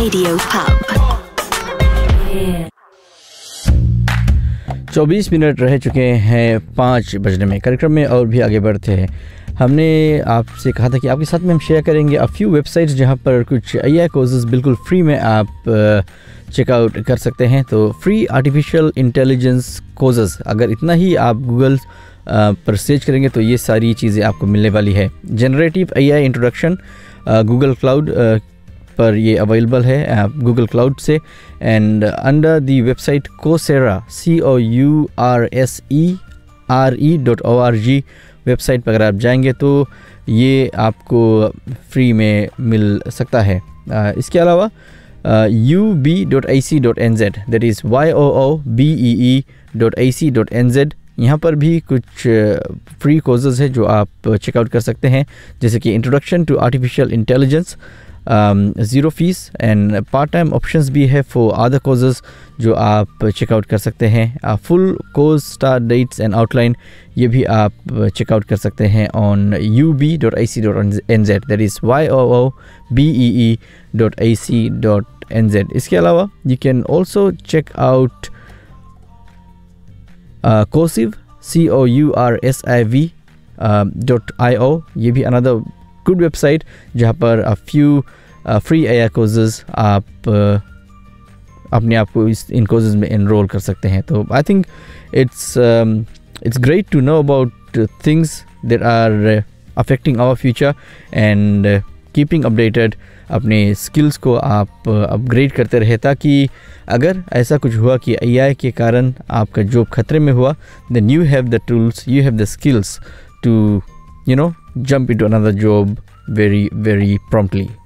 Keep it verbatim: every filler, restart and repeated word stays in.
Radio Pub. चौबीस minute रह चुके हैं पाँच बजने में। कार्यक्रम में और भी आगे बढ़ते हैं। हमने आपसे कहा था कि आपके साथ में हम शेयर करेंगे अ फ्यू वेबसाइट्स जहां पर कुछ एआई कोर्सेज बिल्कुल फ्री में आप चेकआउट कर सकते हैं। तो फ्री आर्टिफिशियल इंटेलिजेंस कोर्सेज, अगर इतना ही आप गूगल पर सर्च करेंगे तो ये सारी चीज़ें आपको मिलने वाली है। Generative AI introduction Google cloud पर ये अवेलेबल है गूगल क्लाउड से, and under the website Coursera, C O you R S E R E dot O R G website पर अगर आप जाएंगे तो ये आपको फ्री में मिल सकता है। uh, इसके अलावा you B dot I C dot N Z, that is Y O O B E E dot I C dot N Z, यहाँ पर भी कुछ फ्री कोर्सेज है जो आप चेकआउट कर सकते हैं, जैसे कि introduction to artificial intelligence, zero fees, and part time options भी है फॉर अदर कोर्सेज जो आप चेकआउट कर सकते हैं। Full course start dates and outline ये भी आप चेकआउट कर सकते हैं on you B dot I C dot N Z, that is Y O O B E E dot I C dot N Z. इसके अलावा you can also check out coercive, C O you R S I V dot I ओ, ये भी another good website जहाँ पर a few free AI courses आप uh, अपने आप को इस इन कोर्सेज में एनरोल कर सकते हैं। तो I think it's it's great to know about things that are affecting our future and keeping updated. अपने स्किल्स को आप अपग्रेड uh, करते रहे, ताकि अगर ऐसा कुछ हुआ कि एआई के कारण आपका जॉब खतरे में हुआ, then you have the tools, you have the skills to, you know, jump into another job very, very promptly.